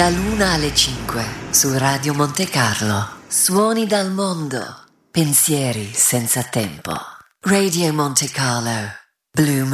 dall'1 alle 5 su Radio Monte Carlo. Suoni dal mondo, pensieri senza tempo. Radio Monte Carlo, Blue